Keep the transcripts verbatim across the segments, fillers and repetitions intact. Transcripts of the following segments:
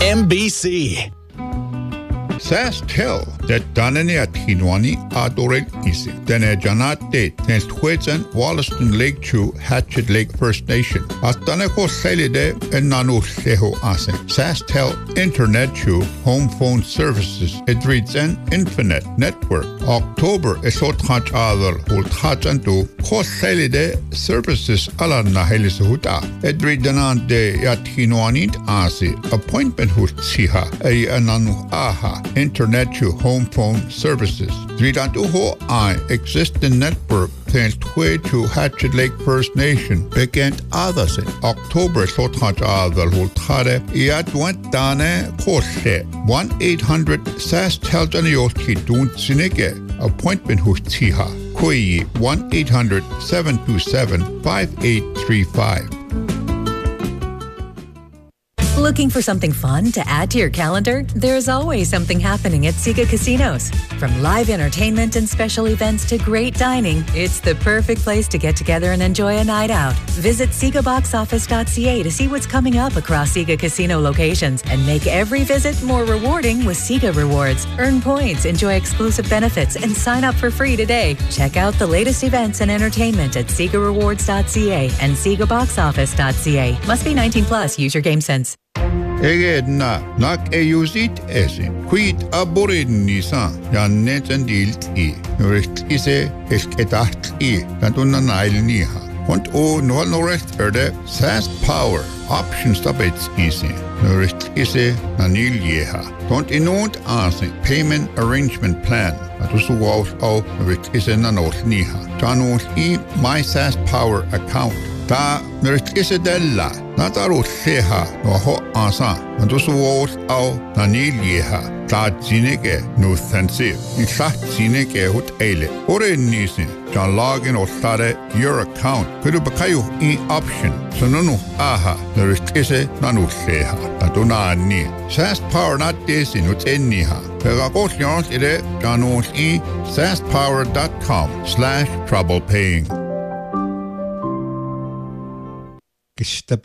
M B C. SaskTel that Danani at Hinwani Adorel Isi. Then a Janate, Tens Twitsen, Wollaston Lake Chew, Hatchet Lake First Nation. At Danako Salide and Nanu Seho Asen. SaskTel Internet Chew, Home Phone Services, Edridzen Infinite Network. October Esot Hatch Adel, Holt Hatch and Do, Kos Salide Services Alana Helisuta. Edridanan de Yat Hinwani Asi, Appointment Hut Siha, A Ananu Aha. Internet to home phone services. Dridantuho I existing network thanks to Hatchet Lake First Nation began others in October Sothaj Adal Hultare Iat went Dane Kose one eight hundred Sas Teljanioski Dun Sineke appointment Hustiha Kui one eight hundred seven two seven five eight three five. Looking for something fun to add to your calendar? There's always something happening at Sega Casinos. From live entertainment and special events to great dining, it's the perfect place to get together and enjoy a night out. Visit Sega Box Office dot C A to see what's coming up across Sega Casino locations and make every visit more rewarding with Sega Rewards. Earn points, enjoy exclusive benefits, and sign up for free today. Check out the latest events and entertainment at Sega Rewards dot C A and Sega Box Office dot C A. Must be nineteen plus. Use your game sense. Egedna nak euzit esin quid aborin nisa jannet and dilti recht ise esketat I katuna nail niha und o no no recht erde Sask Power option stabets ise recht ise nanil yeha und inont ase payment arrangement plan atusu was au recht ise nanos niha janos I my Sask Power account ta recht ise della Nataro Seha no ho asa and also was au nanilieha ta zineke no sensive in sa zineke hot ele ore nisi John login or stare your account could bakayo in option so no no aha there is kise nanu seha atuna ni Sask Power not this in ut eniha pega kosyon ire janos I sask power dot com slash trouble paying. This is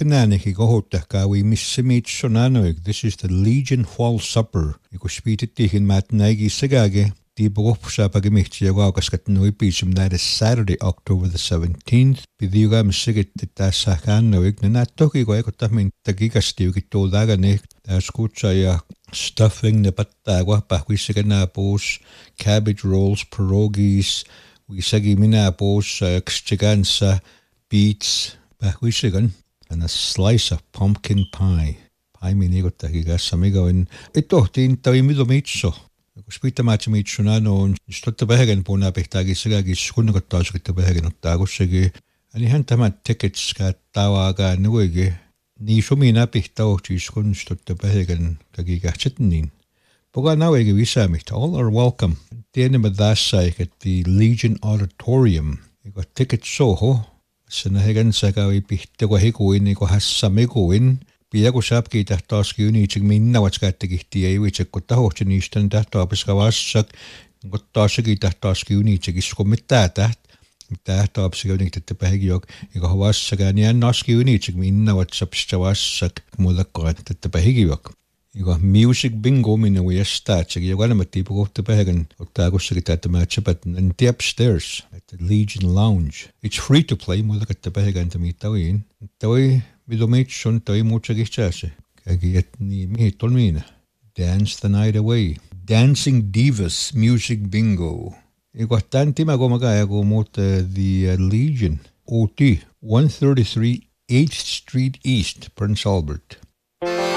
the Legion Fall Supper. Ik speak it tegen Matt Nagy Sagage. Die beroepsap gemicht je wou kaskat no episum that is Saturday, October the seventeenth. Bidiuga msigit ta sakan no ik na toki go ek tamin tagiga stiu ki to daga ne ta escucha ya stuffing ne patagua pa wisigana pos cabbage rolls, pierogies, wisagi mina pos chigansa beets pa wisigan. And a slice of pumpkin pie. Pie mi nigot tagigas amigo in ito tin tawimido mitso. Kuspita machi mitso na no stotta behegen puna pehtagi sagagi skunagot taskita behegen ottagusegi. Ani hanta ma tickets ka tawaga nuege. Ni shumina pehtao chi skun stotta behegen tagiga chitnin. Boga nawege visamit. All are welcome. Tiene madasai at the Legion Auditorium. You got tickets soho. Sanahegan sagawi pihtago hikuin iko hassamikuin piago sapki tahtaski unichik minna watskattiki ei wichekko tahochnistan tahtaapskavassak gottaasiki tahtaski unichik iskommittata tahtaapski uniktette pähigiok iko havassagani annaski unichik minna watsapstavassak mullakkattette pähigiok iko music bingo minna wiestatsik iko alamatti pukotte pähigan ottaagussaki tätä matchapat and the upstairs at the Legion Lounge. It's free to play mullakatte pähigan tamitawin tawi vidomitsun tawi muutsakihtsase kagi et ni mihit tolmiina dance the night away dancing divas music bingo iko tantima gomaga go mot the uh, Legion O T one thirty-three eighth Street East Prince Albert